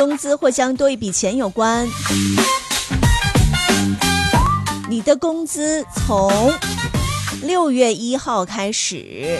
工资或将多一笔钱有关。你的工资从6月1号开始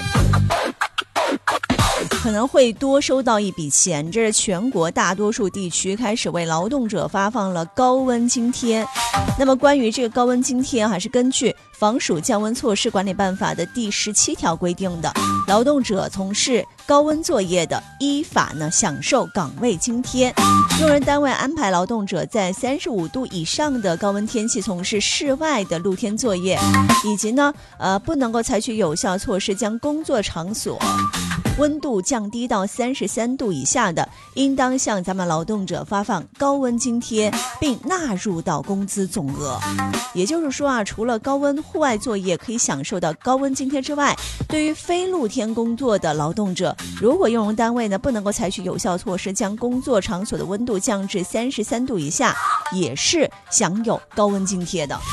可能会多收到一笔钱，这是全国大多数地区开始为劳动者发放了高温津贴。那么关于这个高温津贴还是根据防暑降温措施管理办法的第17条规定的，劳动者从事高温作业的，依法呢享受岗位津贴。用人单位安排劳动者在35度以上的高温天气从事室外的露天作业，以及呢不能够采取有效措施将工作场所温度降低到33度以下的，应当向咱们劳动者发放高温津贴，并纳入到工资总额。也就是说啊，除了高温户外作业可以享受到高温津贴之外，对于非露天工作的劳动者，如果用人单位呢不能够采取有效措施将工作场所的温度降至33度以下，也是享有高温津贴的。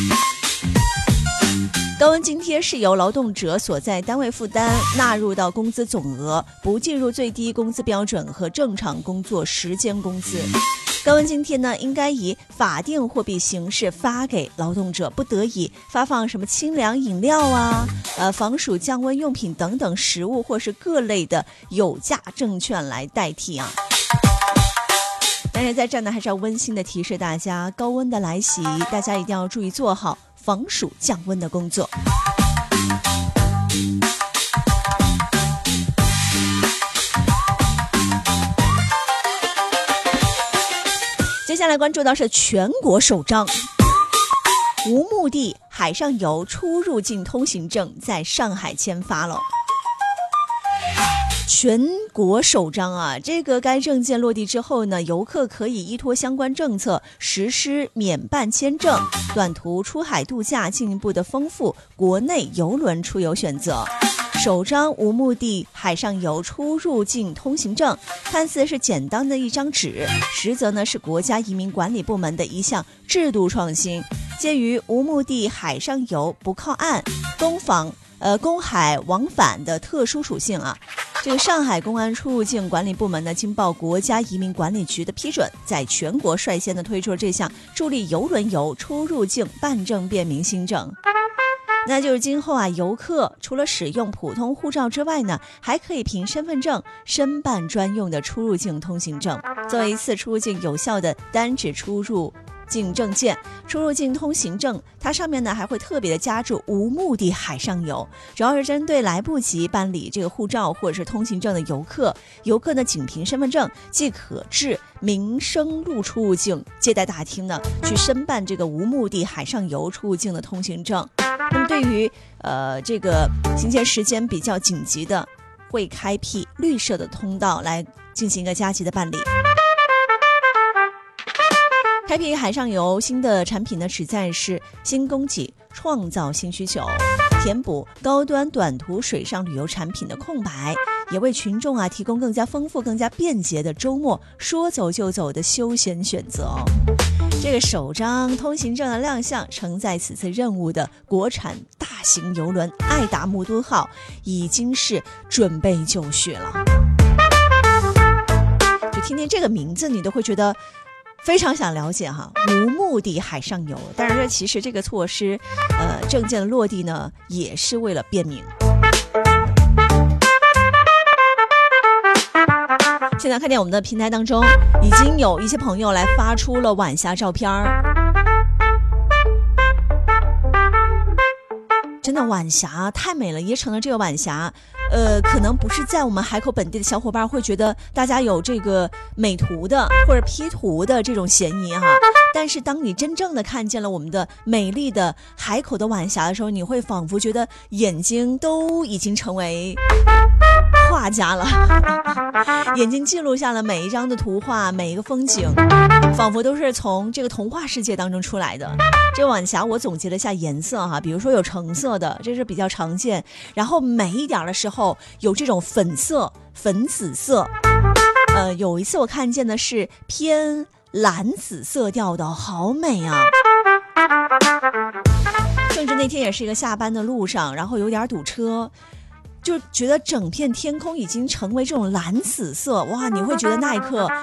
高温津贴是由劳动者所在单位负担，纳入到工资总额，不计入最低工资标准和正常工作时间工资。高温津贴呢，应该以法定货币形式发给劳动者，不得以发放什么清凉饮料啊、防暑降温用品等等实物或是各类的有价证券来代替啊。但是在这呢，还是要温馨的提示大家，高温的来袭，大家一定要注意做好防暑降温的工作。接下来关注到是全国首张无目的海上游出入境通行证在上海签发了。全国首张啊！这个该证件落地之后呢，游客可以依托相关政策实施免办签证、短途出海度假，进一步的丰富国内邮轮出游选择。首张无目的海上游出入境通行证看似是简单的一张纸，实则呢是国家移民管理部门的一项制度创新，介于无目的海上游不靠岸、公海往返的特殊属性啊。这个上海公安出入境管理部门呢，经报国家移民管理局的批准，在全国率先的推出了这项助力邮轮游出入境办证便民新政。那就是今后啊，游客除了使用普通护照之外呢，还可以凭身份证申办专用的出入境通行证，作为一次出入境有效的单指出入境证件。出入境通行证它上面呢还会特别的加注无目的海上游，主要是针对来不及办理这个护照或者是通行证的游客呢仅凭身份证即可至民生路出入境接待大厅呢去申办这个无目的海上游出入境的通行证。那么对于这个行前时间比较紧急的，会开辟绿色的通道来进行一个加急的办理。开辟海上游新的产品呢，旨在是新供给创造新需求，填补高端短途水上旅游产品的空白，也为群众提供更加丰富、更加便捷的周末说走就走的休闲选择。这个首张通行证的亮相，承载此次任务的国产大型邮轮爱达木敦号已经是准备就绪了。就听听这个名字，你都会觉得非常想了解哈，无目的海上游。当然其实这个措施证件的落地呢，也是为了便民。现在看见我们的平台当中已经有一些朋友来发出了晚霞照片儿，真的晚霞太美了，也成了这个晚霞可能不是在我们海口本地的小伙伴会觉得大家有这个美图的或者 P 图的这种嫌疑哈，但是当你真正的看见了我们的美丽的海口的晚霞的时候，你会仿佛觉得眼睛都已经成为画家了，眼睛记录下了每一张的图画，每一个风景，仿佛都是从这个童话世界当中出来的。这个晚霞我总结了一下颜色哈，比如说有橙色的，这是比较常见，然后美一点的时候有这种粉色、粉紫色，有一次我看见的是偏蓝紫色调的，好美啊！甚至那天也是一个下班的路上，然后有点堵车，就觉得整片天空已经成为这种蓝紫色，哇！你会觉得那一刻